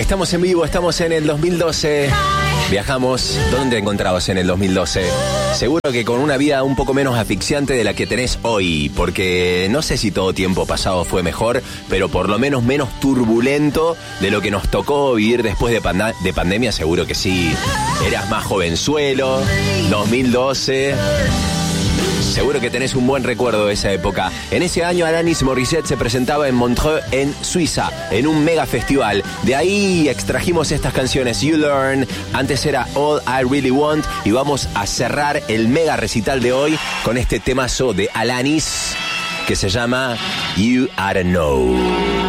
Estamos en vivo, estamos en el 2012. Viajamos. ¿Dónde te encontrabas en el 2012? Seguro que con una vida un poco menos asfixiante de la que tenés hoy, porque no sé si todo tiempo pasado fue mejor, pero por lo menos menos turbulento de lo que nos tocó vivir después de pandemia, seguro que sí. Eras más jovenzuelo, 2012... Seguro que tenés un buen recuerdo de esa época. En ese año Alanis Morissette se presentaba en Montreux, en Suiza, en un mega festival. De ahí extrajimos estas canciones. You Learn, antes era All I Really Want, y vamos a cerrar el mega recital de hoy con este temazo de Alanis que se llama You Oughta Know.